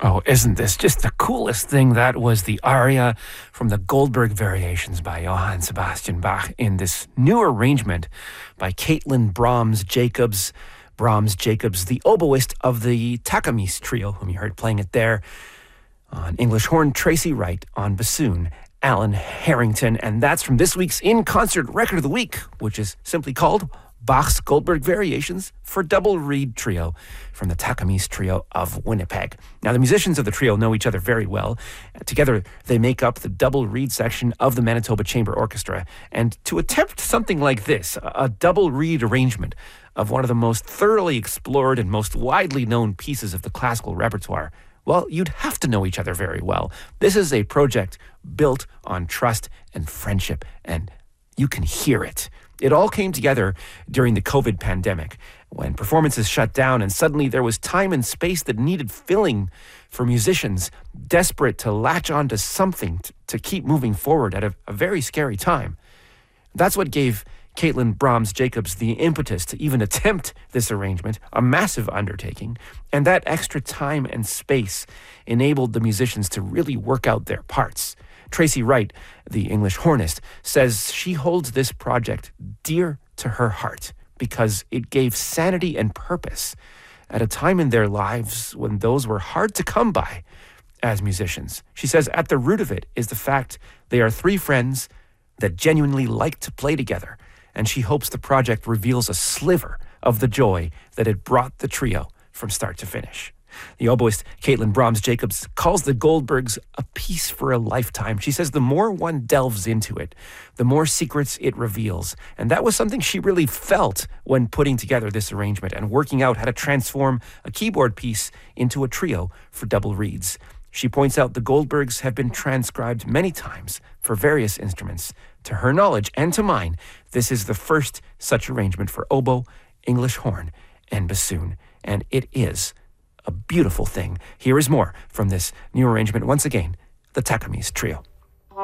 Oh, isn't this just the coolest thing? That was the aria from the Goldberg Variations by Johann Sebastian Bach in this new arrangement by Caitlin Brahms-Jacobs. Brahms-Jacobs, the oboist of the Takamis Trio, whom you heard playing it there. On English horn, Tracy Wright. On bassoon, Alan Harrington. And that's from this week's In-Concert Record of the Week, which is simply called Bach's Goldberg Variations for Double Reed Trio from the Takamis Trio of Winnipeg. Now, the musicians of the trio know each other very well. Together, they make up the double reed section of the Manitoba Chamber Orchestra. And to attempt something like this, a double reed arrangement of one of the most thoroughly explored and most widely known pieces of the classical repertoire, well, you'd have to know each other very well. This is a project built on trust and friendship, and you can hear it. It all came together during the COVID pandemic when performances shut down and suddenly there was time and space that needed filling for musicians desperate to latch on to something to keep moving forward at a very scary time. That's what gave Caitlin Brahms-Jacobs the impetus to even attempt this arrangement, a massive undertaking, and that extra time and space enabled the musicians to really work out their parts. Tracy Wright, the English hornist, says she holds this project dear to her heart because it gave sanity and purpose at a time in their lives when those were hard to come by as musicians. She says at the root of it is the fact they are three friends that genuinely like to play together, and she hopes the project reveals a sliver of the joy that it brought the trio from start to finish. The oboist Caitlin Brahms-Jacobs calls the Goldbergs a piece for a lifetime. She says the more one delves into it, the more secrets it reveals. And that was something she really felt when putting together this arrangement and working out how to transform a keyboard piece into a trio for double reeds. She points out the Goldbergs have been transcribed many times for various instruments. To her knowledge and to mine, this is the first such arrangement for oboe, English horn, and bassoon. And it is a beautiful thing. Here is more from this new arrangement. Once again, the Takamis Trio.